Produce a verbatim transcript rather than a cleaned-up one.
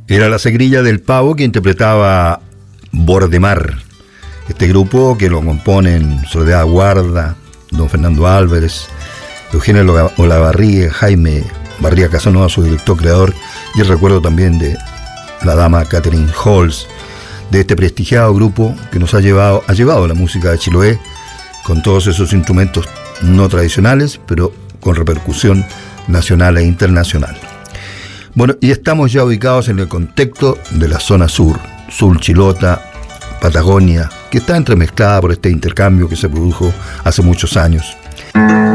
Era la Segrilla del Pavo que interpretaba Bordemar. Este grupo que lo componen Soledad Guarda, don Fernando Álvarez, Eugenio Olavarría, Jaime Barría Casanova, su director creador, y el recuerdo también de la dama Catherine Halls, de este prestigiado grupo que nos ha llevado, ha llevado la música de Chiloé con todos esos instrumentos no tradicionales, pero con repercusión nacional e internacional. Bueno, y estamos ya ubicados en el contexto de la zona sur, Sur Chilota, Patagonia, que está entremezclada por este intercambio que se produjo hace muchos años.